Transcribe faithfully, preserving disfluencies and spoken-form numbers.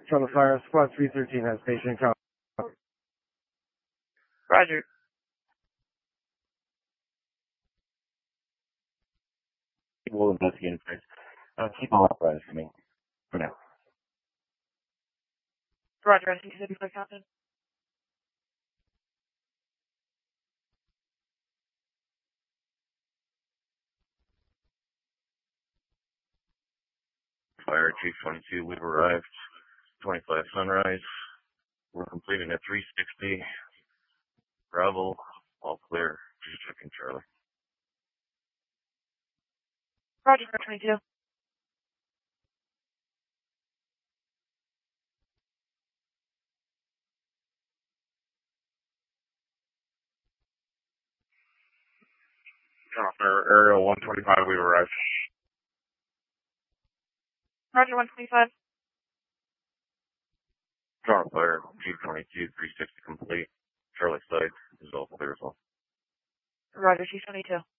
Charlie Fire, Squad three thirteen has patient count. Roger. We'll investigate first. Uh, keep all apparatus for me. For now. Roger, I think you said before Captain. Fire Chief twenty-two, we've arrived. twenty-five Sunrise. We're completing at three sixty. Bravo, all clear. Just checking Charlie. Roger, twenty-two. Aerial one twenty-five, we've arrived. Roger, one twenty-five. Strong Fire, Chief twenty-two, three sixty complete. Charlie site is all clear as well. Roger, Chief twenty-two.